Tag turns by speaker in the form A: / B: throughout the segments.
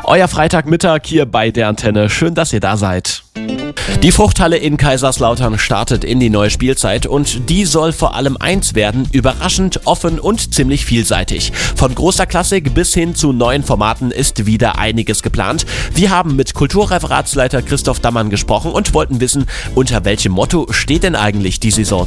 A: Euer Freitagmittag hier bei der Antenne. Schön, dass ihr da seid. Die Fruchthalle in Kaiserslautern startet in die neue Spielzeit und die soll vor allem eins werden: überraschend, offen und ziemlich vielseitig. Von großer Klassik bis hin zu neuen Formaten ist wieder einiges geplant. Wir haben mit Kulturreferatsleiter Christoph Dammann gesprochen und wollten wissen, unter welchem Motto steht denn eigentlich die Saison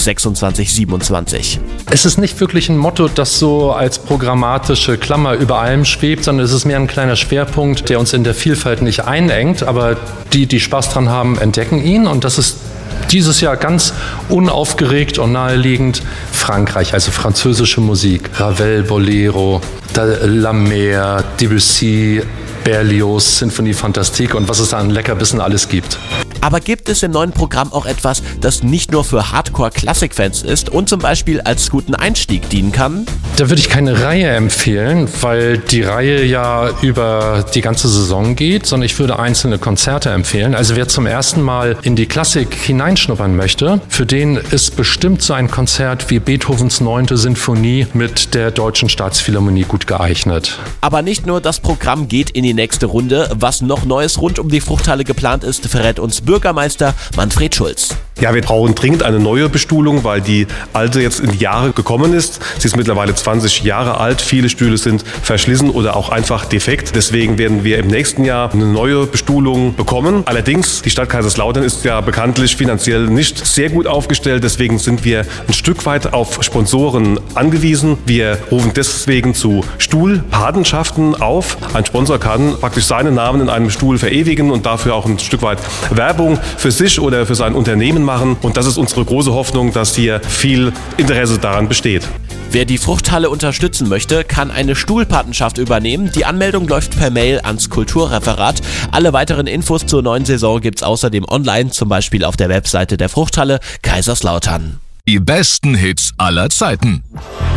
A: 2026/27?
B: Es ist nicht wirklich ein Motto, das so als programmatische Klammer über allem schwebt, sondern es ist mehr ein kleiner Schwerpunkt, der uns in der Vielfalt nicht einengt, aber die Spaß dran haben, entdecken ihn, und das ist dieses Jahr ganz unaufgeregt und naheliegend Frankreich, also französische Musik, Ravel, Bolero, La Mer, Debussy, Berlioz, Sinfonie Fantastique und was es da an Leckerbissen alles gibt.
A: Aber gibt es im neuen Programm auch etwas, das nicht nur für Hardcore-Klassik-Fans ist und zum Beispiel als guten Einstieg dienen kann?
B: Da würde ich keine Reihe empfehlen, weil die Reihe ja über die ganze Saison geht, sondern ich würde einzelne Konzerte empfehlen. Also wer zum ersten Mal in die Klassik hineinschnuppern möchte, für den ist bestimmt so ein Konzert wie Beethovens 9. Sinfonie mit der Deutschen Staatsphilharmonie gut geeignet.
A: Aber nicht nur das Programm geht in die nächste Runde. Was noch Neues rund um die Fruchthalle geplant ist, verrät uns Bürgermeister Manfred Schulz.
C: Ja, wir brauchen dringend eine neue Bestuhlung, weil die alte jetzt in die Jahre gekommen ist. Sie ist mittlerweile 20 Jahre alt. Viele Stühle sind verschlissen oder auch einfach defekt. Deswegen werden wir im nächsten Jahr eine neue Bestuhlung bekommen. Allerdings, die Stadt Kaiserslautern ist ja bekanntlich finanziell nicht sehr gut aufgestellt. Deswegen sind wir ein Stück weit auf Sponsoren angewiesen. Wir rufen deswegen zu Stuhlpatenschaften auf. Ein Sponsor kann praktisch seinen Namen in einem Stuhl verewigen und dafür auch ein Stück weit Werbung für sich oder für sein Unternehmen machen. Und das ist unsere große Hoffnung, dass hier viel Interesse daran besteht.
A: Wer die Fruchthalle unterstützen möchte, kann eine Stuhlpatenschaft übernehmen. Die Anmeldung läuft per Mail ans Kulturreferat. Alle weiteren Infos zur neuen Saison gibt's außerdem online, zum Beispiel auf der Webseite der Fruchthalle Kaiserslautern.
D: Die besten Hits aller Zeiten.